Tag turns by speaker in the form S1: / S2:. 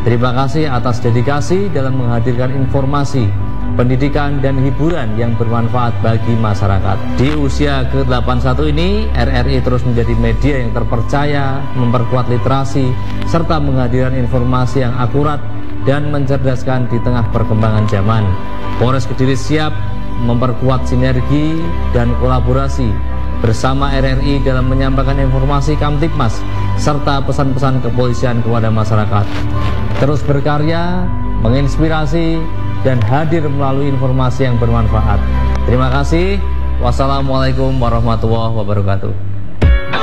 S1: Terima kasih atas dedikasi dalam menghadirkan informasi, pendidikan dan hiburan yang bermanfaat bagi masyarakat. Di usia ke-81 ini, RRI terus menjadi media yang terpercaya, memperkuat literasi, serta menghadirkan informasi yang akurat dan mencerdaskan di tengah perkembangan zaman. Polres Kediri siap memperkuat sinergi dan kolaborasi bersama RRI dalam menyampaikan informasi Kamtibmas serta pesan-pesan kepolisian kepada masyarakat. Terus berkarya, menginspirasi, dan hadir melalui informasi yang bermanfaat. Terima kasih. Wassalamualaikum warahmatullahi wabarakatuh.